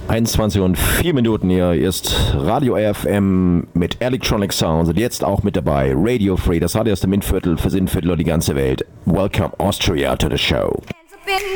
21 und 4 Minuten hier ist Radio RFM mit Electronic Sounds und jetzt auch mit dabei Radio Free, das Radio aus dem Innviertel, fürs Innviertel und die ganze Welt. Welcome Austria to the show.